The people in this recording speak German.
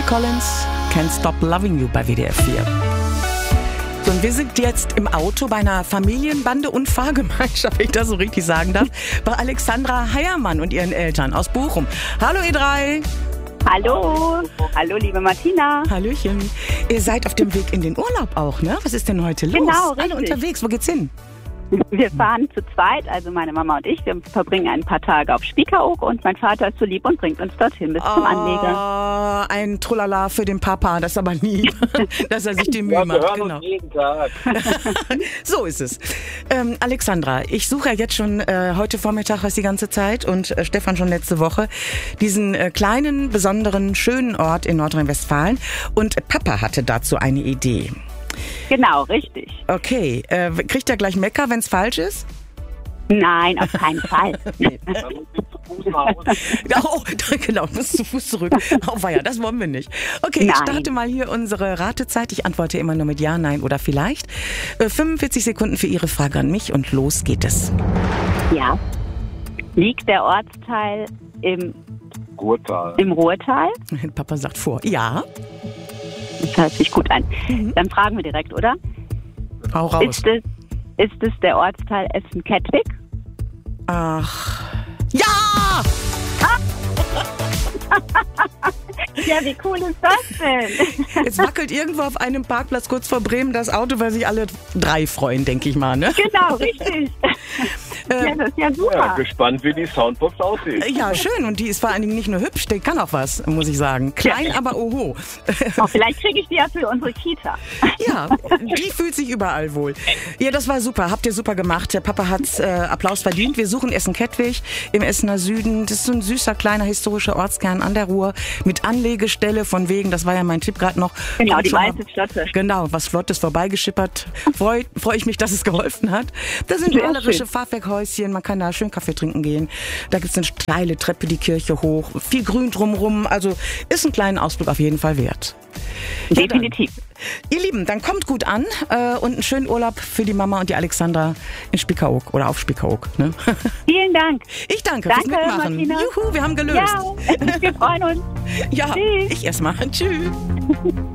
Collins, Can't Stop Loving You bei WDR 4. So, und wir sind jetzt im Auto bei einer Familienbande und Fahrgemeinschaft, wenn ich das so richtig sagen darf, bei Alexandra Heiermann und ihren Eltern aus Bochum. Hallo ihr drei. Hallo. Hallo, liebe Martina. Hallöchen. Ihr seid auf dem Weg in den Urlaub auch, ne? Was ist denn heute los? Genau, Alle richtig. unterwegs. Wo geht's hin? Wir fahren zu zweit, also meine Mama und ich. Wir verbringen ein paar Tage auf Spiekeroog und mein Vater ist so lieb und bringt uns dorthin bis zum Anleger. Ein Trullala für den Papa, das ist aber lieb, dass er sich die Mühe macht. Wir hören Genau. uns jeden Tag. So ist es. Alexandra, ich suche ja jetzt schon heute Vormittag was die ganze Zeit und Stefan schon letzte Woche diesen kleinen, besonderen, schönen Ort in Nordrhein-Westfalen und Papa hatte dazu eine Idee. Genau, richtig. Okay, kriegt er gleich Mecker, wenn es falsch ist? Nein, auf keinen Fall. Nee. Da muss ich zu Fuß nach Hause. Oh, genau, muss zu Fuß zurück. Oh weia, das wollen wir nicht. Okay, ich Nein. starte mal hier unsere Ratezeit. Ich antworte immer nur mit Ja, Nein oder vielleicht. 45 Sekunden für Ihre Frage an mich und los geht es. Ja. Liegt der Ortsteil im Ruhrtal. Ruhrtal? Papa sagt vor. Ja, Das hört sich gut an. Dann fragen wir direkt, oder? hau raus. Ist es der Ortsteil Essen-Kettwig? Ach, ja! Ja, wie cool ist das denn? Jetzt wackelt irgendwo auf einem Parkplatz kurz vor Bremen das Auto, weil sich alle drei freuen, denke ich mal, ne? Genau, richtig. Ja, das ist ja Ja, super. gespannt, wie die Soundbox aussieht. Ja, schön. Und die ist vor allen Dingen nicht nur hübsch, die kann auch was, muss ich sagen. Klein, aber oho. Oh, vielleicht kriege ich die ja für unsere Kita. Ja, die fühlt sich überall wohl. Ja, das war super. Habt ihr super gemacht. Der Papa hat Applaus verdient. Wir suchen Essen-Kettwig im Essener Süden. Das ist so ein süßer, kleiner historischer Ortskern an der Ruhr mit Anlegestelle von wegen, das war ja mein Tipp gerade noch. Genau, Kommt die schon mal- weiße Flotte. Genau, was Flottes vorbeigeschippert. Freu ich mich, dass es geholfen hat. Da sind Sehr malerische schön. Fachwerkhäuschen, man kann da schön Kaffee trinken gehen. Da gibt's eine steile Treppe die Kirche hoch, viel Grün drumrum. Also ist ein kleiner Ausflug auf jeden Fall wert. Ja, dann. Definitiv. Ihr Lieben, dann kommt gut an und einen schönen Urlaub für die Mama und die Alexandra in Spiekeroog oder auf Spiekeroog. Ne? Vielen Dank. Ich danke Danke, fürs Mitmachen. Martina. Juhu, wir haben gelöst. Ja, wir freuen uns. Ja, Tschüss. ich erstmal. Tschüss.